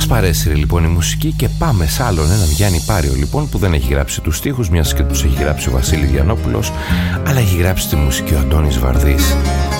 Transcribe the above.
παρέσυρε λοιπόν η μουσική και πάμε σε άλλον έναν Γιάννη Πάριο λοιπόν, που δεν έχει γράψει τους στίχους, μιας και τους έχει γράψει ο Βασίλης Γιαννόπουλος, αλλά έχει γράψει τη μουσική ο Αντώνης Βαρδής.